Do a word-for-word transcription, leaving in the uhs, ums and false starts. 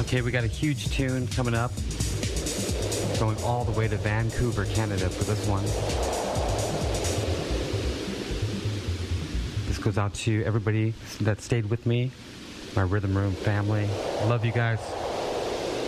Okay, we got a huge tune coming up. Going all the way to Vancouver, Canada for this one. This goes out to everybody that stayed with me, my Rhythm Room family. I love you guys.